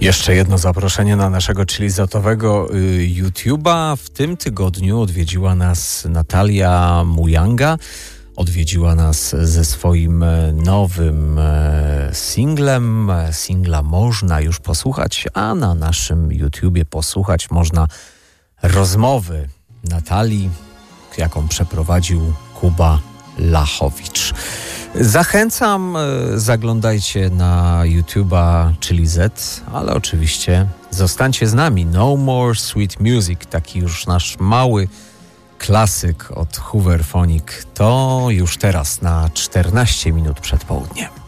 Jeszcze jedno zaproszenie na naszego chillizotowego YouTube'a. W tym tygodniu odwiedziła nas Natalia Mujanga. Odwiedziła nas ze swoim nowym singlem. Singla można już posłuchać, a na naszym YouTubie posłuchać można rozmowy Natalii, jaką przeprowadził Kuba Lachowicz. Zachęcam, zaglądajcie na YouTube'a Chillizet, ale oczywiście zostańcie z nami. No More Sweet Music, taki już nasz mały klasyk od Hooverphonic. To już teraz na 14 minut przed południem.